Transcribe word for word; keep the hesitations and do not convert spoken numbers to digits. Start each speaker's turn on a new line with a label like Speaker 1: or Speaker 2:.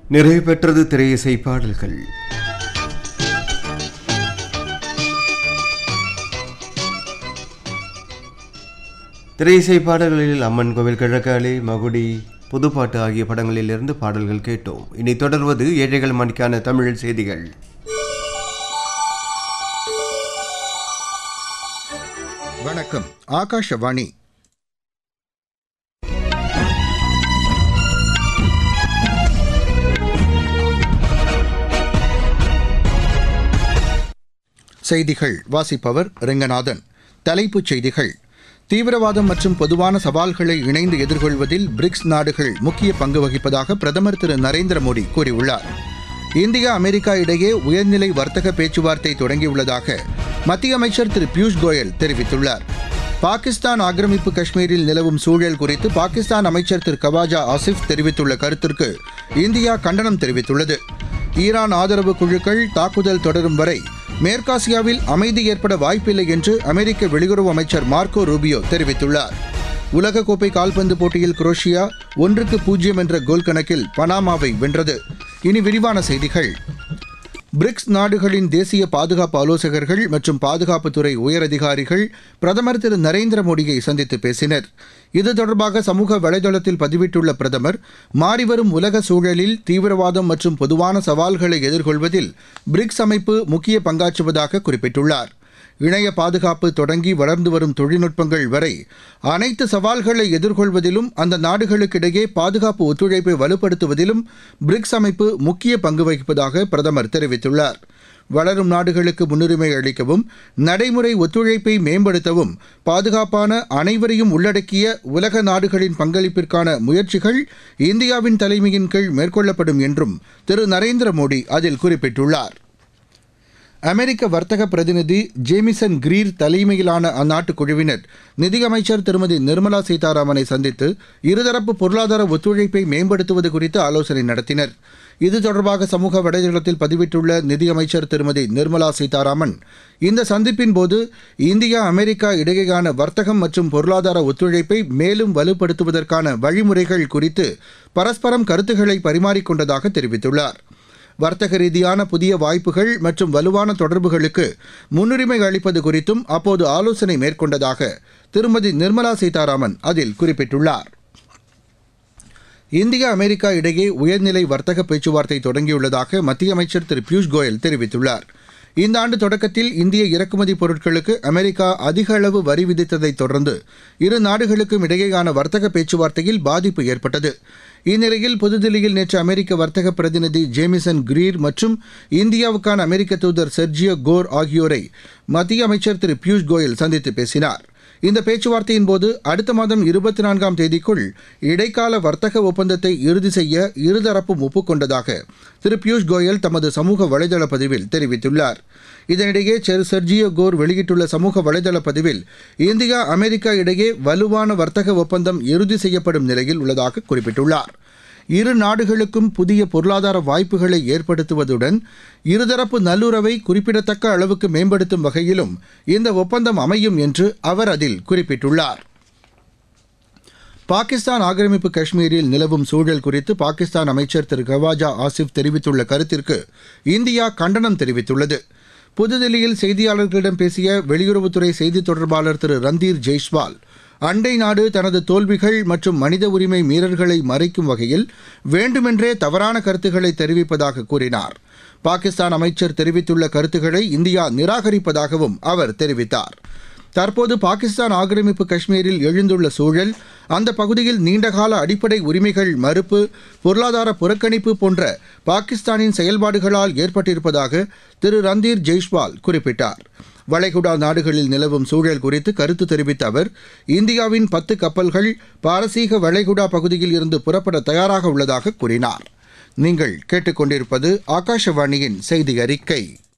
Speaker 1: நிறைவு பெற்றது திரையிசை பாடல்கள். திரையிசை பாடல்களில் அம்மன் கோவில் கிழக்காலே, மகுடி, புதுப்பாட்டு ஆகிய படங்களில் இருந்து பாடல்கள் கேட்டோம். இனி தொடர்வது ஏழைகள் மணிக்கான தமிழ் செய்திகள்.
Speaker 2: வணக்கம். ஆகாஷவாணி. செய்திகள் வாசிப்பவர் ரெங்கநாதன். தலைப்புச் செய்திகள். தீவிரவாதம் மற்றும் பொதுவான சவால்களை இணைந்து எதிர்கொள்வதில் பிரிக்ஸ் நாடுகள் முக்கிய பங்கு வகிப்பதாக பிரதமர் திரு நரேந்திர மோடி கூறியுள்ளார். இந்தியா அமெரிக்கா இடையே உயர்நிலை வர்த்தக பேச்சுவார்த்தை தொடங்கியுள்ளதாக மத்திய அமைச்சர் திரு பியூஷ் கோயல் தெரிவித்துள்ளார். பாகிஸ்தான் ஆக்கிரமிப்பு காஷ்மீரில் நிலவும் சூழல் குறித்து பாகிஸ்தான் அமைச்சர் திரு கவாஜா ஆசிஃப் தெரிவித்துள்ள கருத்திற்கு இந்தியா கண்டனம் தெரிவித்துள்ளது. ஈரான் ஆதரவு குழுக்கள் தாக்குதல் தொடரும் வரை மேற்காசியாவில் அமைதி ஏற்பட வாய்ப்பில்லை என்று அமெரிக்க வெளியுறவு அமைச்சர் மார்க்கோ ரூபியோ தெரிவித்துள்ளார். உலகக்கோப்பை கால்பந்து போட்டியில் குரோஷியா ஒன்றுக்கு பூஜ்ஜியம் என்ற கோல் கணக்கில் பனாமாவை வென்றது. இனி விரிவான செய்திகள். பிரிக்ஸ் நாடுகளின் தேசிய பாதுகாப்பு ஆலோசகர்கள் மற்றும் பாதுகாப்புத்துறை உயரதிகாரிகள் பிரதமர் திரு நரேந்திர மோடியை சந்தித்து பேசினர். இது தொடர்பாக சமூக வலைதளத்தில் பதிவிட்டுள்ள பிரதமர், மாறிவரும் உலக சூழலில் தீவிரவாதம் மற்றும் பொதுவான சவால்களை எதிர்கொள்வதில் பிரிக்ஸ் அமைப்பு முக்கிய பங்காற்றுவதாக குறிப்பிட்டுள்ளார். இணைய பாதுகாப்பு தொடங்கி வளர்ந்து வரும் தொழில்நுட்பங்கள் வரை அனைத்து சவால்களை எதிர்கொள்வதிலும் அந்த நாடுகளுக்கிடையே பாதுகாப்பு ஒத்துழைப்பை வலுப்படுத்துவதிலும் பிரிக்ஸ் அமைப்பு முக்கிய பங்கு வகிப்பதாக பிரதமர் தெரிவித்துள்ளார். வளரும் நாடுகளுக்கு முன்னுரிமை அளிக்கவும், நடைமுறை ஒத்துழைப்பை மேம்படுத்தவும், பாதுகாப்பான அனைவரையும் உள்ளடக்கிய உலக நாடுகளின் பங்களிப்பிற்கான முயற்சிகள் இந்தியாவின் தலைமையின் கீழ் மேற்கொள்ளப்படும் என்றும் திரு நரேந்திர மோடி அதில் குறிப்பிட்டுள்ளார். அமெரிக்க வர்த்தக பிரதிநிதி ஜேமிசன் கிரீர் தலைமையிலான அந்நாட்டு குழுவினர் நிதியமைச்சர் திருமதி நிர்மலா சீதாராமனை சந்தித்து இருதரப்பு பொருளாதார ஒத்துழைப்பை மேம்படுத்துவது குறித்து ஆலோசனை நடத்தினர். இது தொடர்பாக சமூக வலைதளத்தில் பதிவிட்டுள்ள நிதியமைச்சர் திருமதி நிர்மலா சீதாராமன், இந்த சந்திப்பின் போது இந்தியா அமெரிக்கா இடையேயான வர்த்தகம் மற்றும் பொருளாதார ஒத்துழைப்பை மேலும் வலுப்படுத்துவதற்கான வழிமுறைகள் குறித்து பரஸ்பரம் கருத்துக்களை பரிமாறிக்கொண்டதாக தெரிவித்துள்ளார். வர்த்தக ரீதியான புதிய வாய்ப்புகள் மற்றும் வலுவான தொடர்புகளுக்கு முன்னுரிமை அளிப்பது குறித்தும் அப்போது ஆலோசனை மேற்கொண்டதாக திருமதி நிர்மலா சீதாராமன் அதில் குறிப்பிட்டுள்ளார். இந்தியா அமெரிக்கா இடையே உயர்நிலை வர்த்தக பேச்சுவார்த்தை தொடங்கியுள்ளதாக மத்திய அமைச்சர் திரு பியூஷ் கோயல் தெரிவித்துள்ளார். இந்த ஆண்டு தொடக்கத்தில் இந்திய இறக்குமதி பொருட்களுக்கு அமெரிக்கா அதிக அளவு வரி விதித்ததைத் தொடர்ந்து இரு நாடுகளுக்கும் இடையேயான வர்த்தக பேச்சுவார்த்தையில் பாதிப்பு ஏற்பட்டது. இந்நிலையில் புதுதில்லியில் நேற்று அமெரிக்க வர்த்தக பிரதிநிதி ஜேமிசன் கிரீர் மற்றும் இந்தியாவுக்கான அமெரிக்க தூதர் செர்ஜியோ கோர் ஆகியோரை மத்திய அமைச்சர் திரு பியூஷ் கோயல் சந்தித்து பேசினார். இந்த பேச்சுவார்த்தையின் போது அடுத்த மாதம் இருபத்தி நான்காம் தேதிக்குள் இடைக்கால வர்த்தக ஒப்பந்தத்தை இறுதி செய்ய இருதரப்பும் ஒப்புக்கொண்டதாக திரு பியூஷ் கோயல் தமது சமூக வலைதள பதிவில் தெரிவித்துள்ளார். இதனிடையே செர்ஜியோ கோர் வெளியிட்டுள்ள சமூக வலைதள பதிவில் இந்தியா அமெரிக்கா இடையே வலுவான வர்த்தக ஒப்பந்தம் இறுதி செய்யப்படும் நிலையில் உள்ளதாக குறிப்பிட்டுள்ளார். இரு நாடுகளுக்கும் புதிய பொருளாதார வாய்ப்புகளை ஏற்படுத்துவதுடன் இருதரப்பு நல்லுறவை குறிப்பிடத்தக்க அளவுக்கு மேம்படுத்தும் வகையிலும் இந்த ஒப்பந்தம் அமையும் என்று அவர் அதில் குறிப்பிட்டுள்ளார். பாகிஸ்தான் ஆக்கிரமிப்பு காஷ்மீரில் நிலவும் சூழல் குறித்து பாகிஸ்தான் அமைச்சர் திரு கவாஜா ஆசிஃப் தெரிவித்துள்ள கருத்திற்கு இந்தியா கண்டனம் தெரிவித்துள்ளது. புதுதில்லியில் செய்தியாளர்களிடம் பேசிய வெளியுறவுத்துறை செய்தித் தொடர்பாளர் திரு ரந்தீர் ஜெய்ஸ்வால், அண்டை நாடு தனது தோல்விகள் மற்றும் மனித உரிமை மீறல்களை மறைக்கும் வகையில் வேண்டுமென்றே தவறான கருத்துக்களை தெரிவிப்பதாக கூறினார். பாகிஸ்தான் அமைச்சர் தெரிவித்துள்ள கருத்துக்களை இந்தியா நிராகரிப்பதாகவும் அவர் தெரிவித்தார். தற்போது பாகிஸ்தான் ஆக்கிரமிப்பு காஷ்மீரில் எழுந்துள்ள சூழல், அந்த பகுதியில் நீண்டகால அடிப்படை உரிமைகள் மறுப்பு, பொருளாதார புறக்கணிப்பு போன்ற பாகிஸ்தானின் செயல்பாடுகளால் ஏற்பட்டிருப்பதாக திரு ரந்தீர் ஜெய்ஸ்வால் குறிப்பிட்டார். வளைகுடா நாடுகளில் நிலவும் சூழல் குறித்து கருத்து தெரிவித்த அவர், இந்தியாவின் பத்து கப்பல்கள் பாரசீக வளைகுடா பகுதியில் இருந்து புறப்பட தயாராக உள்ளதாக கூறினார். நீங்கள் கேட்டுக்கொண்டிருப்பது ஆகாஷவாணியின் செய்தி அறிக்கை.